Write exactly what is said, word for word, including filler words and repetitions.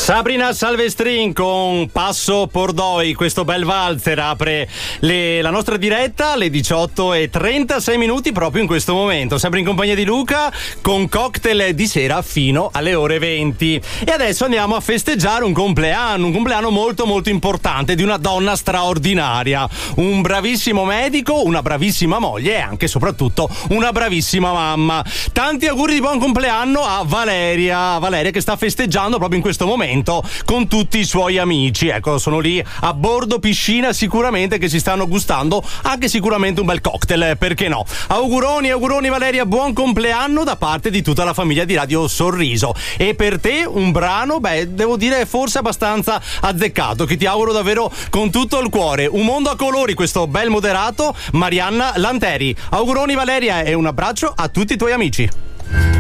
Sabrina Salvestrin con Passo Pordoi, questo bel valzer apre le, la nostra diretta alle diciotto e trentasei minuti proprio in questo momento, sempre in compagnia di Luca con cocktail di sera fino alle ore venti. E adesso andiamo a festeggiare un compleanno, un compleanno molto molto importante di una donna straordinaria, un bravissimo medico, una bravissima moglie e anche e soprattutto una bravissima mamma. Tanti auguri di buon compleanno a Valeria, Valeria che sta festeggiando proprio in questo momento con tutti i suoi amici. Ecco, sono lì a bordo piscina, sicuramente che si stanno gustando anche sicuramente un bel cocktail, perché no? Auguroni, auguroni Valeria, buon compleanno da parte di tutta la famiglia di Radio Sorriso. E per te un brano, beh, devo dire forse abbastanza azzeccato, che ti auguro davvero con tutto il cuore. Un mondo a colori, questo bel moderato, Marianna Lanteri. Auguroni Valeria e un abbraccio a tutti i tuoi amici.